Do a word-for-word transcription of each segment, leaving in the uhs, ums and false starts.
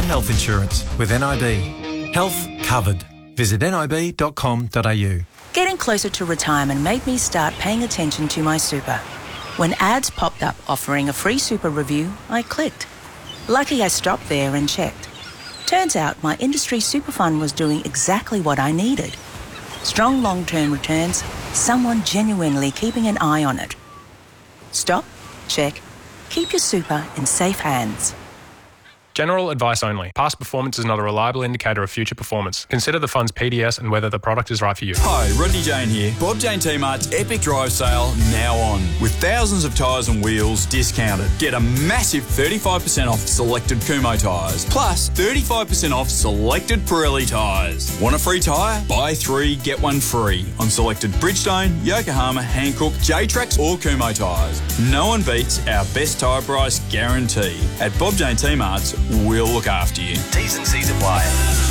health insurance with N I B. Health covered. Visit nib dot com dot a u. Getting closer to retirement made me start paying attention to my super. When ads popped up offering a free super review, I clicked. Lucky I stopped there and checked. Turns out my industry super fund was doing exactly what I needed. Strong long-term returns, someone genuinely keeping an eye on it. Stop, check, keep your super in safe hands. General advice only. Past performance is not a reliable indicator of future performance. Consider the fund's P D S and whether the product is right for you. Hi, Rodney Jane here. Bob Jane T-Mart's Epic Drive Sale now on. With thousands of tyres and wheels discounted. Get a massive thirty-five percent off selected Kumho tyres. Plus thirty-five percent off selected Pirelli tyres. Want a free tyre? Buy three, get one free. On selected Bridgestone, Yokohama, Hankook, J-Trax or Kumho tyres. No one beats our best tyre price guarantee. At Bob Jane T-Mart's, we'll look after you. T's and C's apply.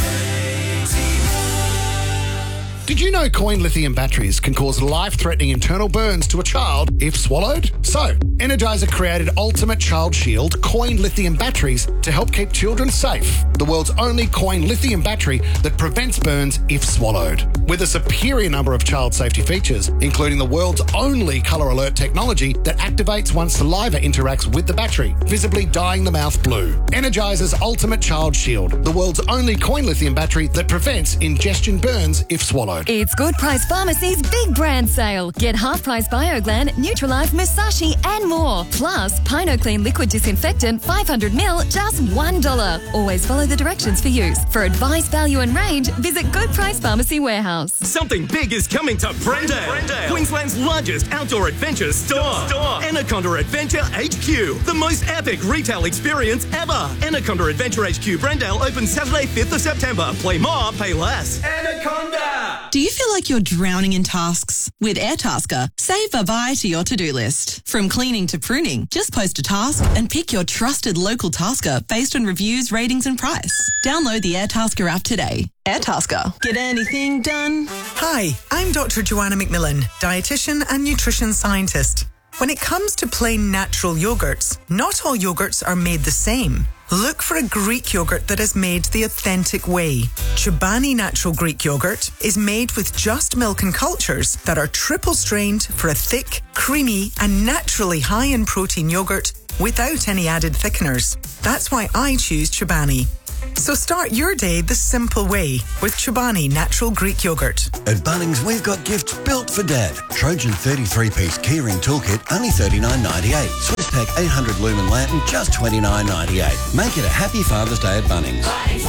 Did you know coin lithium batteries can cause life-threatening internal burns to a child if swallowed? So, Energizer created Ultimate Child Shield coin lithium batteries to help keep children safe. The world's only coin lithium battery that prevents burns if swallowed. With a superior number of child safety features, including the world's only colour alert technology that activates once saliva interacts with the battery, visibly dyeing the mouth blue. Energizer's Ultimate Child Shield, the world's only coin lithium battery that prevents ingestion burns if swallowed. It's Good Price Pharmacy's big brand sale. Get half-price BioGlan, Nutralife, Musashi and more. Plus, PinoClean Liquid Disinfectant five hundred milliliters, just one dollar. Always follow the directions for use. For advice, value and range, visit Good Price Pharmacy Warehouse. Something big is coming to Brendale, Brendale. Queensland's largest outdoor adventure store. store. Anaconda Adventure H Q, the most epic retail experience ever. Anaconda Adventure H Q Brendale opens Saturday fifth of September. Play more, pay less. Anaconda! Do you feel like you're drowning in tasks? With Airtasker, save variety to your to-do list. From cleaning to pruning, just post a task and pick your trusted local tasker based on reviews, ratings and price. Download the Airtasker app today. Airtasker. Get anything done? Hi, I'm Doctor Joanna McMillan, dietitian and nutrition scientist. When it comes to plain natural yogurts, not all yogurts are made the same. Look for a Greek yogurt that is made the authentic way. Chobani Natural Greek Yogurt is made with just milk and cultures that are triple strained for a thick, creamy and naturally high in protein yogurt without any added thickeners. That's why I choose Chobani. So start your day the simple way with Chobani Natural Greek Yogurt. At Bunnings, we've got gifts built for Dad. Trojan thirty-three piece keyring toolkit, only thirty-nine ninety-eight. SwissTech eight hundred lumen lantern, just twenty-nine ninety-eight. Make it a happy Father's Day at Bunnings.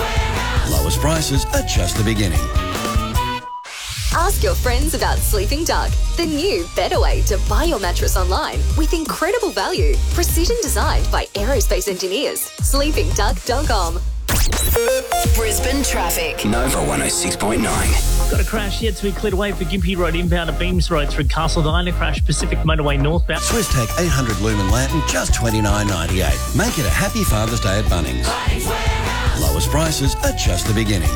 Lowest prices are just the beginning. Ask your friends about Sleeping Duck, the new, better way to buy your mattress online with incredible value. Precision designed by aerospace engineers. sleeping duck dot com. Brisbane traffic. Nova one oh six point nine. Got a crash yet to be cleared away for Gympie Road inbound to Beams Road through Castledine. A crash Pacific Motorway northbound. SwissTech eight hundred lumen lantern, just twenty-nine ninety-eight. Make it a happy Father's Day at Bunnings. Lowest prices are just the beginning.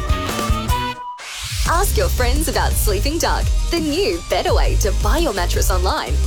Ask your friends about Sleeping Duck, the new, better way to buy your mattress online